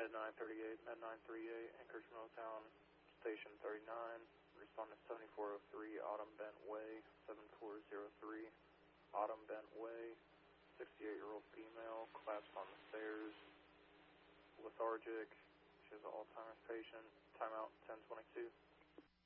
Med 938, Med 938, Anchorage Milltown, Station 39, respondent 7403, Autumn Bent Way, 7403, Autumn Bent Way, 68-year-old female, collapsed on the stairs, lethargic, she has an Alzheimer's patient, timeout 1022.